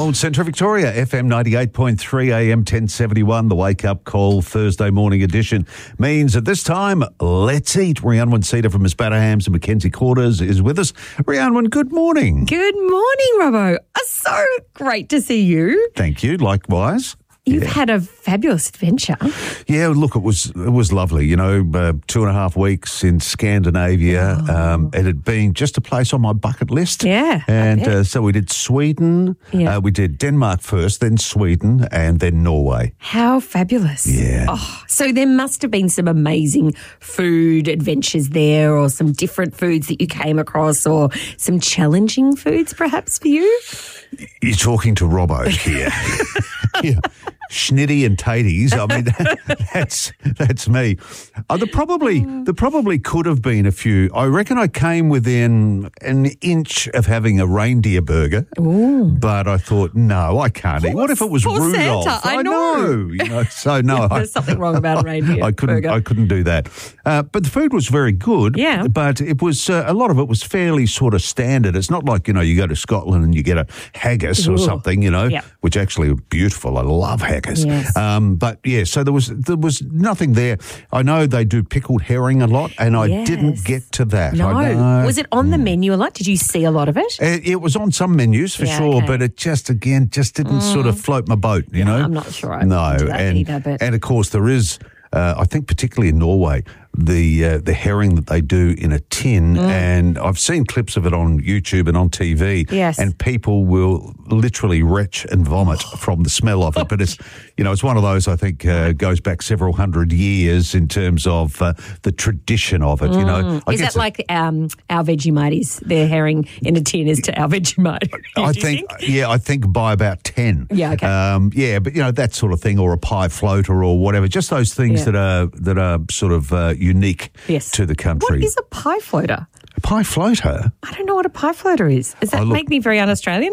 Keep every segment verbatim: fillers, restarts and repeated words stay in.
old Central Victoria, F M ninety-eight point three, A M ten seventy-one, the Wake Up Call Thursday morning edition means at this time, let's eat. Rhiannon Cedar from Miss Batterhams and Mackenzie Quarters is with us. Rhiannon, good morning. Good morning, Robbo. Uh, so great to see you. Thank you, likewise. You've Yeah. had a fabulous adventure. Yeah, look, it was it was lovely. You know, uh, two and a half weeks in Scandinavia. Oh. Um, it had been just a place on my bucket list. Yeah, I and bet. uh, so we did Sweden. Yeah. Uh, we did Denmark first, then Sweden, and then Norway. How fabulous. Yeah. Oh, so there must have been some amazing food adventures there, or some different foods that you came across, or some challenging foods perhaps for you? You're talking to Robbo here. Yeah. Schnitty and taties. I mean, that's that's me. Uh, there probably there probably could have been a few. I reckon I came within an inch of having a reindeer burger, Ooh. but I thought, no, I can't eat. What if it was Poor Rudolph? Santa, I know. You know, so no, I, There's something wrong about a reindeer I couldn't. burger. I couldn't do that. Uh, but the food was very good. Yeah. But it was uh, a lot of it was fairly sort of standard. It's not like, you know, you go to Scotland and you get a haggis or Ooh. something, you know, Yeah. which actually are beautiful. I love haggis. Yes. Um, but yeah, so there was there was nothing there. I know they do pickled herring a lot, and I Yes. didn't get to that. No. I know. Was it on the menu a lot? Did you see a lot of it? It, it was on some menus for Yeah, sure, okay. but it just again just didn't sort of float my boat. You know, I'm not sure I'd no, into that and either, but- and of course there is. Uh, I think particularly in Norway, the uh, the herring that they do in a tin, and I've seen clips of it on YouTube and on T V. Yes. And people will literally retch and vomit from the smell of it. But it's, you know, it's one of those I think uh, goes back several hundred years in terms of uh, the tradition of it. You know, I Is guess that like um, our Vegemites? Their herring in a tin is to our Vegemite. I Do you think, yeah, I think by about ten. Yeah, okay. Um, yeah, but you know that sort of thing, or a pie floater, or whatever. Just those things Yeah. that are that are sort of uh, unique Yes. to the country. What is a pie floater? a pie floater? I don't know what a pie floater is. Does that Oh, look- make me very un-Australian?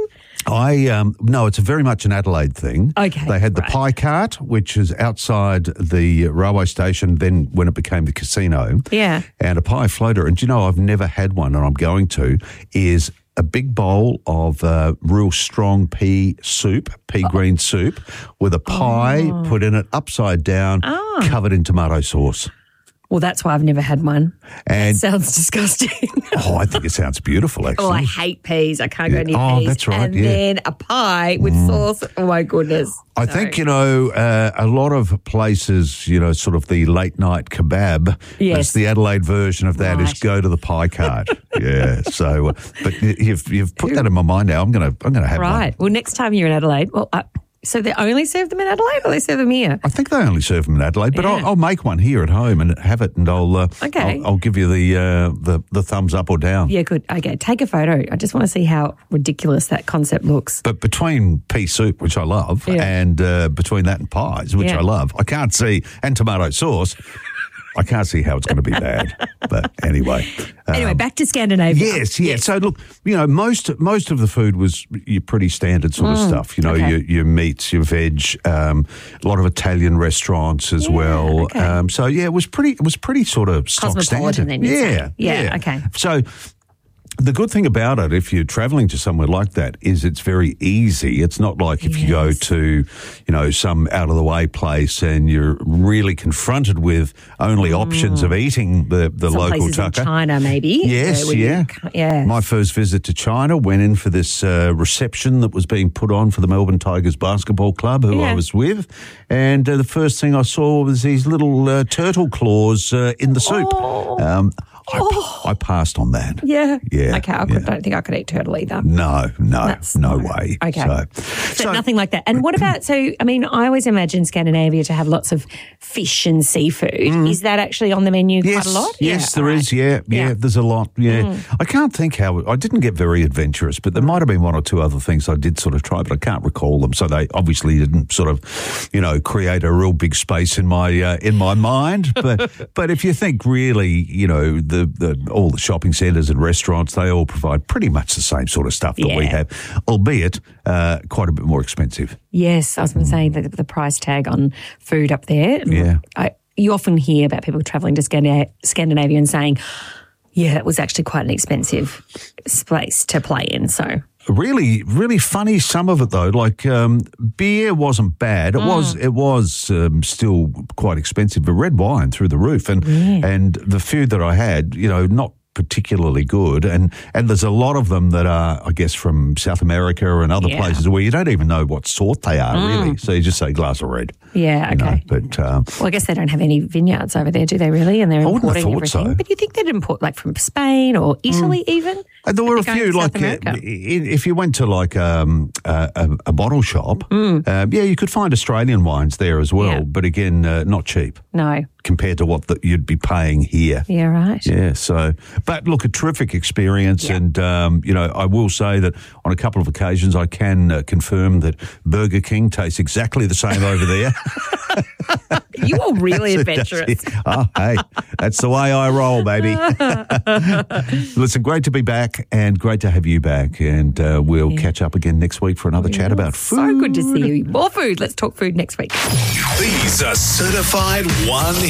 I um, no, it's a very much an Adelaide thing. Okay, they had the right. pie cart, which is outside the railway station. Then when it became the casino, Yeah. and a pie floater. And do you know, I've never had one, and I'm going to. Is a big bowl of uh, real strong pea soup, pea Oh. green soup, with a pie put in it upside down, Ah. covered in tomato sauce. Well, that's why I've never had one. And Sounds disgusting. oh, I think it sounds beautiful. Actually, Oh, I hate peas. I can't go Yeah. near Oh, peas. that's right, And yeah. then a pie with sauce. Oh, my goodness. I So- think, you know, uh, a lot of places, you know, sort of the late night kebab. Yes. That's the Adelaide version of that is Right. go to the pie cart. Yeah. So, uh, but y- you've you've put that in my mind now. I'm gonna I'm gonna have one. Right. Well, next time you're in Adelaide, well, uh, so they only serve them in Adelaide or they serve them here? I think they only serve them in Adelaide, but Yeah. I'll, I'll make one here at home and have it, and I'll uh, Okay. I'll, I'll give you the uh, the the thumbs up or down. Yeah, good. Okay, take a photo. I just want to see how ridiculous that concept looks. But between pea soup, which I love, Yeah. and uh, between that and pies, which Yeah. I love, I can't see, and tomato sauce, I can't see how it's going to be bad. But anyway. Anyway, um, back to Scandinavia. Yes, yes. So look, you know, most most of the food was your pretty standard sort of stuff. You know, Mm, okay. your your meats, your veg, um, a lot of Italian restaurants as Yeah, well. okay. Um, so yeah, it was pretty. It was pretty sort of stock Cosmopolitan standard. then, you'd yeah, say. Yeah, okay. So. The good thing about it, if you're travelling to somewhere like that, is it's very easy. It's not like if you go Yes. to, you know, some out of the way place and you're really confronted with only options of eating the, the Mm. Some local places tucker. in China, maybe. Yes, uh, when you yeah. ca- yeah. My first visit to China, went in for this uh, reception that was being put on for the Melbourne Tigers Basketball Club, who I Yeah. was with, and uh, the first thing I saw was these little uh, turtle claws uh, in the soup. Oh. Um, I, I passed on that. yeah. Yeah, Okay, I could, yeah. don't think I could eat turtle either. No, no, That's no no. way. Okay. So, So, nothing like that. And what about, so, I mean, I always imagine Scandinavia to have lots of fish and seafood. Is that actually on the menu Yes, quite a lot? yes, Yeah, there all is. right. Yeah, yeah, Yeah. there's a lot. Yeah, I can't think how. I didn't get very adventurous, but there might have been one or two other things I did sort of try, but I can't recall them. So they obviously didn't sort of, you know, create a real big space in my uh, in my mind. But but if you think really, you know, the, the all the shopping centres and restaurants, they all provide pretty much the same sort of stuff that we Yeah. have, albeit uh, quite a bit more expensive. Yes, I was going to say the, the price tag on food up there. Yeah. I, you often hear about people travelling to Scandina- Scandinavia and saying, yeah, it was actually quite an expensive place to play in. So really, really funny. Some of it though, like um, beer wasn't bad. It mm. was, it was um, still quite expensive, but red wine through the roof, and yeah. and the few that I had, you know, not particularly good, and and there's a lot of them that are, I guess, from South America and other yeah. places where you don't even know what sort they are mm. really. So you just say glass of red. Yeah, okay. Know, but um, well, I guess they don't have any vineyards over there, do they? Really? And they're I wouldn't have importing thought everything. so. But you think they'd import like from Spain or Italy, mm. even? And there were a going few, to like South uh, America. if you went to like um, a, a, a bottle shop, Mm. um, yeah, you could find Australian wines there as well. Yeah. But again, uh, not cheap. No. Compared to what the, you'd be paying here. Yeah, right. Yeah, so, but look, a terrific experience. Yeah. And, um, you know, I will say that on a couple of occasions I can uh, confirm that Burger King tastes exactly the same over there. You are really adventurous. Oh, hey, that's the way I roll, baby. Listen, great to be back and great to have you back. And uh, we'll yeah. catch up again next week for another yeah. chat about food. So good to see you. More food. Let's talk food next week. These are certified one